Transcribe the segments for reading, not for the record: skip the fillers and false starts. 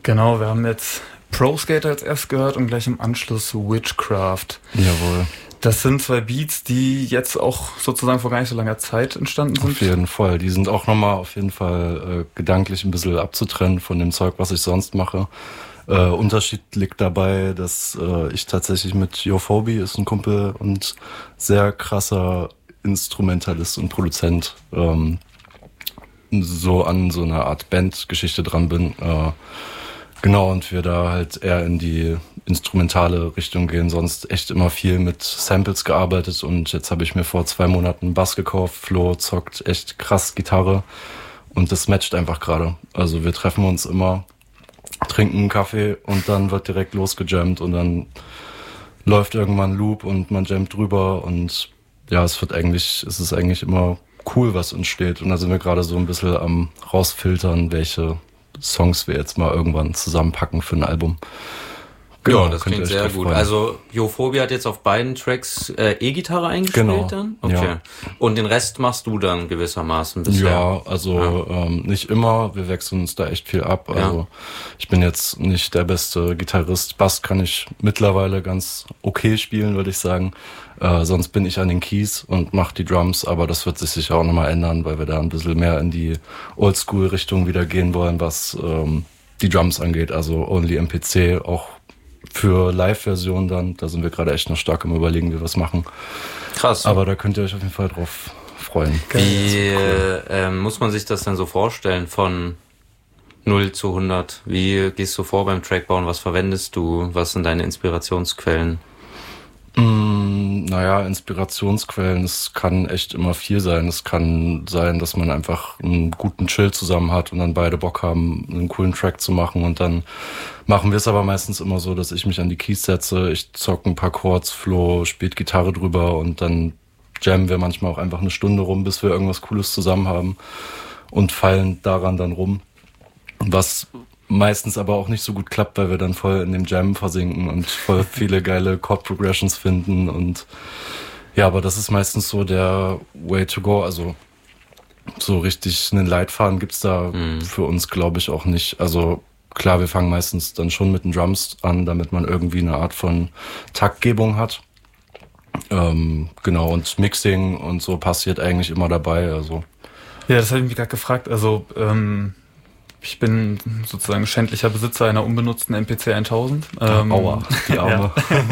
Genau, wir haben jetzt Pro Skater als erst gehört und gleich im Anschluss Witchcraft. Jawohl. Das sind 2 Beats, die jetzt auch sozusagen vor gar nicht so langer Zeit entstanden sind. Auf jeden Fall. Die sind auch nochmal auf jeden Fall gedanklich ein bisschen abzutrennen von dem Zeug, was ich sonst mache. Unterschied liegt dabei, dass ich tatsächlich mit Yophobie, ist ein Kumpel und sehr krasser Instrumentalist und Produzent, so an so einer Art Bandgeschichte dran bin. Genau, und wir da halt eher in die instrumentale Richtung gehen, sonst echt immer viel mit Samples gearbeitet und jetzt habe ich mir vor 2 Monaten einen Bass gekauft. Flo zockt echt krass Gitarre und das matcht einfach gerade. Also wir treffen uns immer, trinken einen Kaffee und dann wird direkt losgejammt und dann läuft irgendwann ein Loop und man jammt drüber und ja, es ist eigentlich immer cool, was entsteht und da sind wir gerade so ein bisschen am rausfiltern, welche Songs wir jetzt mal irgendwann zusammenpacken für ein Album. Genau, ja, das klingt sehr gut. Freuen. Also Yophobie hat jetzt auf beiden Tracks E-Gitarre eingespielt dann? Okay. Ja. Und den Rest machst du dann gewissermaßen bisher? Ja, also nicht immer. Wir wechseln uns da echt viel ab. Also ich bin jetzt nicht der beste Gitarrist. Bass kann ich mittlerweile ganz okay spielen, würde ich sagen. Sonst bin ich an den Keys und mache die Drums, aber das wird sich sicher auch nochmal ändern, weil wir da ein bisschen mehr in die Oldschool-Richtung wieder gehen wollen, was die Drums angeht. Also Only MPC, auch für Live-Version dann. Da sind wir gerade echt noch stark am Überlegen, wie wir es machen. Krass. Aber da könnt ihr euch auf jeden Fall drauf freuen. Wie muss man sich das denn so vorstellen von 0 zu 100? Wie gehst du vor beim Trackbauen? Was verwendest du? Was sind deine Inspirationsquellen? Naja, Inspirationsquellen, es kann echt immer viel sein. Es kann sein, dass man einfach einen guten Chill zusammen hat und dann beide Bock haben, einen coolen Track zu machen. Und dann machen wir es aber meistens immer so, dass ich mich an die Keys setze, ich zocke ein paar Chords, Flo spielt Gitarre drüber und dann jammen wir manchmal auch einfach eine Stunde rum, bis wir irgendwas Cooles zusammen haben und feilen daran dann rum. Was meistens aber auch nicht so gut klappt, weil wir dann voll in dem Jam versinken und voll viele geile Chord-Progressions finden und ja, aber das ist meistens so der Way to go, also so richtig einen Leitfaden gibt's da für uns, glaube ich, auch nicht. Also klar, wir fangen meistens dann schon mit den Drums an, damit man irgendwie eine Art von Taktgebung hat. Genau, und Mixing und so passiert eigentlich immer dabei, also. Ja, das habe ich mich gerade gefragt, also ich bin sozusagen schändlicher Besitzer einer unbenutzten MPC 1000. Aua, die Arme.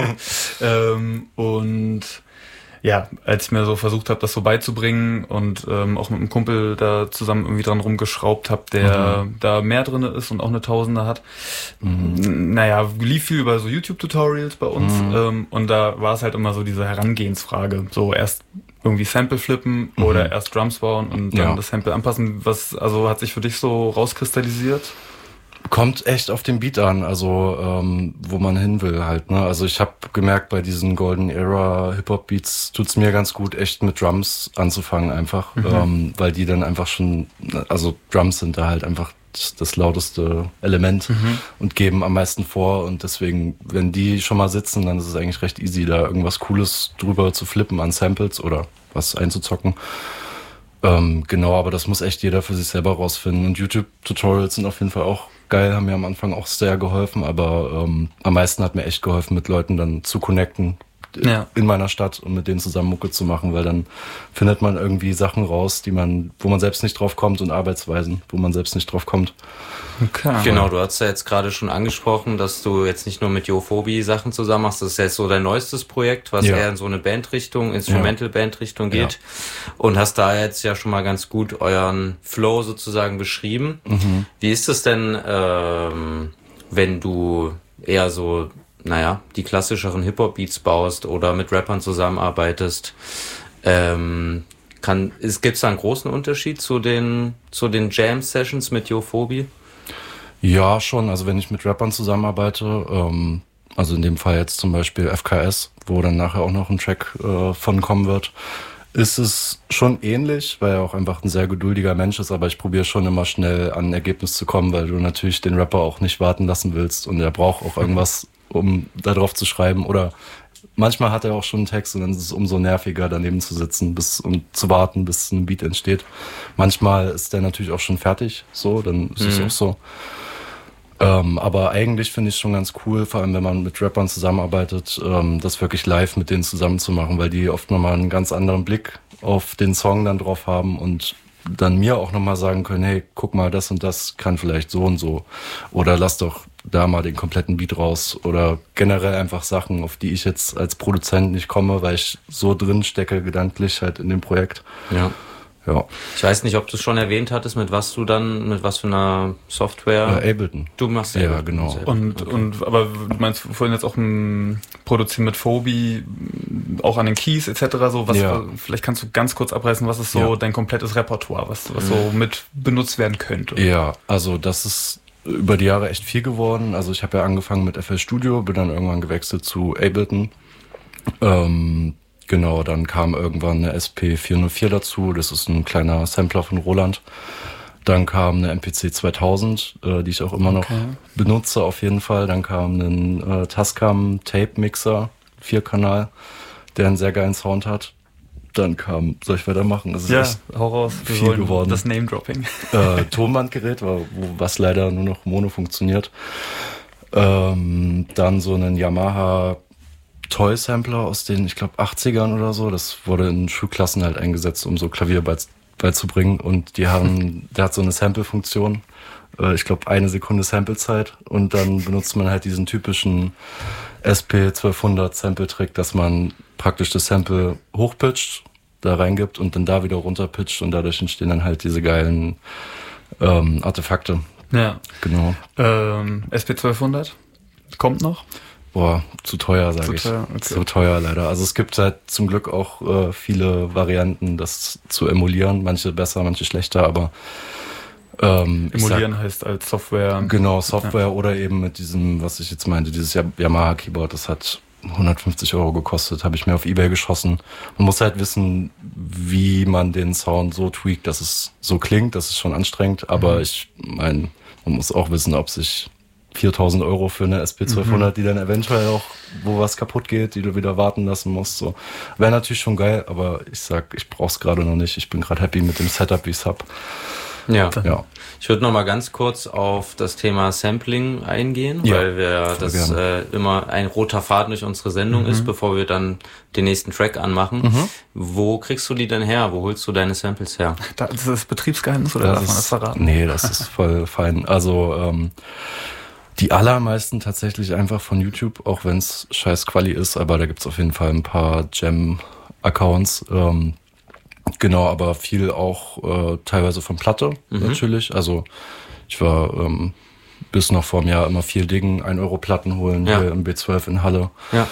Und ja, als ich mir so versucht habe, das so beizubringen und auch mit einem Kumpel da zusammen irgendwie dran rumgeschraubt habe, der da mehr drin ist und auch eine Tausender hat. Naja, lief viel über so YouTube-Tutorials bei uns und da war es halt immer so diese Herangehensfrage. So erst irgendwie Sample flippen oder erst Drums bauen und dann das Sample anpassen. Was also hat sich für dich so rauskristallisiert? Kommt echt auf den Beat an, also wo man hin will halt, ne? Also ich habe gemerkt, bei diesen Golden Era Hip-Hop-Beats tut's mir ganz gut, echt mit Drums anzufangen einfach, weil die dann einfach schon, also Drums sind da halt einfach das lauteste Element und geben am meisten vor und deswegen, wenn die schon mal sitzen, dann ist es eigentlich recht easy, da irgendwas Cooles drüber zu flippen an Samples oder was einzuzocken. Genau, aber das muss echt jeder für sich selber rausfinden und YouTube-Tutorials sind auf jeden Fall auch geil, haben mir am Anfang auch sehr geholfen, aber am meisten hat mir echt geholfen, mit Leuten dann zu connecten in meiner Stadt und mit denen zusammen Mucke zu machen, weil dann findet man irgendwie Sachen raus, wo man selbst nicht drauf kommt und Arbeitsweisen, wo man selbst nicht drauf kommt. Okay. Genau, du hast ja jetzt gerade schon angesprochen, dass du jetzt nicht nur mit Yophobie Sachen zusammen machst, das ist jetzt so dein neuestes Projekt, was eher in so eine Bandrichtung, Instrumental-Bandrichtung geht und hast da jetzt ja schon mal ganz gut euren Flow sozusagen beschrieben. Wie ist es denn, wenn du eher so die klassischeren Hip-Hop-Beats baust oder mit Rappern zusammenarbeitest, gibt's da einen großen Unterschied zu den Jam-Sessions mit Yophobie? Ja, schon. Also wenn ich mit Rappern zusammenarbeite, also in dem Fall jetzt zum Beispiel FKS, wo dann nachher auch noch ein Track von kommen wird, ist es schon ähnlich, weil er auch einfach ein sehr geduldiger Mensch ist, aber ich probiere schon immer schnell an ein Ergebnis zu kommen, weil du natürlich den Rapper auch nicht warten lassen willst und er braucht auch irgendwas, um da drauf zu schreiben oder manchmal hat er auch schon einen Text und dann ist es umso nerviger, daneben zu sitzen und zu warten, bis ein Beat entsteht. Manchmal ist der natürlich auch schon fertig, so, dann ist es auch so. Aber eigentlich finde ich es schon ganz cool, vor allem wenn man mit Rappern zusammenarbeitet, das wirklich live mit denen zusammen zu machen, weil die oft nochmal einen ganz anderen Blick auf den Song dann drauf haben und dann mir auch nochmal sagen können, hey, guck mal, das und das kann vielleicht so und so. Oder lass doch da mal den kompletten Beat raus. Oder generell einfach Sachen, auf die ich jetzt als Produzent nicht komme, weil ich so drin stecke, gedanklich halt in dem Projekt. Ja. Ich weiß nicht, ob du es schon erwähnt hattest, mit was für einer Software? Ableton. Du machst ja, genau. Aber du meinst vorhin jetzt auch Produzieren mit Phobi, auch an den Keys etc. So, vielleicht kannst du ganz kurz abreißen, was ist so dein komplettes Repertoire, was so mit benutzt werden könnte? Ja, also das ist über die Jahre echt viel geworden. Also ich habe ja angefangen mit FL Studio, bin dann irgendwann gewechselt zu Ableton. Genau, dann kam irgendwann eine SP404 dazu, das ist ein kleiner Sampler von Roland. Dann kam eine MPC 2000, die ich auch immer noch benutze auf jeden Fall. Dann kam ein Tascam Tape Mixer, 4-Kanal, der einen sehr geilen Sound hat. Dann kam, soll ich weitermachen? Das ist echt hau raus. Viel geworden. Das Name-Dropping. Tonbandgerät, was leider nur noch Mono funktioniert. Dann so einen Yamaha Toy-Sampler aus den, ich glaube, 80ern oder so. Das wurde in Schulklassen halt eingesetzt, um so Klavier beizubringen. Und der hat so eine Sample-Funktion. Ich glaube, 1 Sekunde Samplezeit. Und dann benutzt man halt diesen typischen SP1200 Sample-Trick, dass man praktisch das Sample hochpitcht, da reingibt und dann da wieder runterpitcht. Und dadurch entstehen dann halt diese geilen Artefakte. Ja. Genau. SP1200 kommt noch? Boah, zu teuer, sage ich. Okay. Zu teuer leider. Also es gibt halt zum Glück auch viele Varianten, das zu emulieren. Manche besser, manche schlechter, aber emulieren heißt als Software. Genau, Software oder eben mit diesem, was ich jetzt meinte, dieses Yamaha Keyboard, das hat 150 € gekostet, habe ich mir auf eBay geschossen. Man muss halt wissen, wie man den Sound so tweakt, dass es so klingt. Das ist schon anstrengend, aber ich meine, man muss auch wissen, ob sich 4.000 € für eine SP1200, die dann eventuell auch, wo was kaputt geht, die du wieder warten lassen musst. So. Wäre natürlich schon geil, aber ich brauch's gerade noch nicht. Ich bin gerade happy mit dem Setup, wie ich's hab. Ja. Ich würde noch mal ganz kurz auf das Thema Sampling eingehen, weil das immer ein roter Faden durch unsere Sendung ist, bevor wir dann den nächsten Track anmachen. Wo kriegst du die denn her? Wo holst du deine Samples her? Das ist das Betriebsgeheimnis oder darf man das verraten? Nee, das ist voll fein. Also die allermeisten tatsächlich einfach von YouTube, auch wenn es scheiß Quali ist, aber da gibt's auf jeden Fall ein paar Jam-Accounts. Genau, aber viel auch teilweise von Platte natürlich. Also ich war bis noch vor einem Jahr immer viel diggen, 1 € Platten holen hier im B12 in Halle.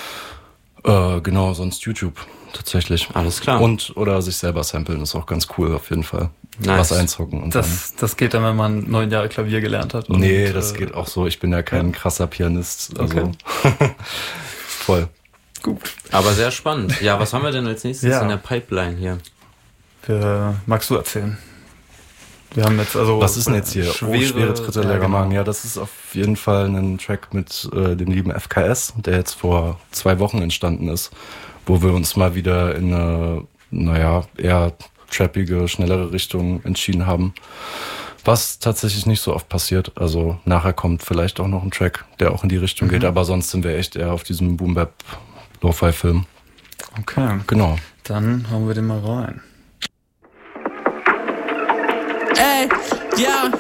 Ja. Genau, sonst YouTube tatsächlich. Alles klar. Oder sich selber samplen, ist auch ganz cool auf jeden Fall. Nice. Was einzocken. Und das geht dann, wenn man 9 Jahre Klavier gelernt hat. Nee, das geht auch so. Ich bin ja kein krasser Pianist. Also voll. Gut. Aber sehr spannend. Ja, was haben wir denn als nächstes in der Pipeline hier? Magst du erzählen? Wir haben jetzt was ist denn jetzt hier? Schwere Tritte Lehrermagen. Ja, das ist auf jeden Fall ein Track mit dem lieben FKS, der jetzt vor 2 Wochen entstanden ist, wo wir uns mal wieder in eine, eher trappige, schnellere Richtung entschieden haben. Was tatsächlich nicht so oft passiert. Also nachher kommt vielleicht auch noch ein Track, der auch in die Richtung geht, aber sonst sind wir echt eher auf diesem Boom-Bap-Lo-Fi-Film. Okay. Genau. Dann hauen wir den mal rein. Ey, ja,